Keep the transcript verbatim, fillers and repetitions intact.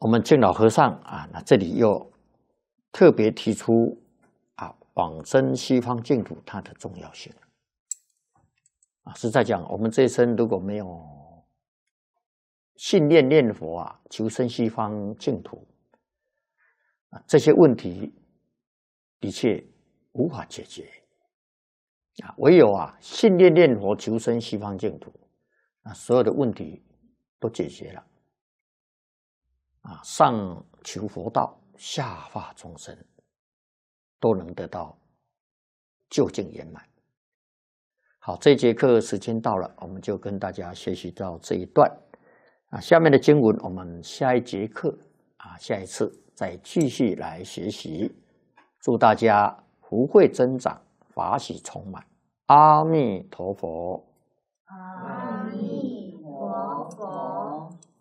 我们净老和尚啊，那这里又特别提出啊，往生西方净土它的重要性啊。实在讲，我们这一生如果没有信念念佛啊，求生西方净土啊，这些问题的确无法解决啊。唯有啊，信念念佛求生西方净土，啊，所有的问题都解决了。啊，上求佛道，下化众生，都能得到究竟圆满。好，这节课时间到了，我们就跟大家学习到这一段。啊，下面的经文我们下一节课啊，下一次再继续来学习。祝大家福慧增长，法喜充满。阿弥陀佛。 阿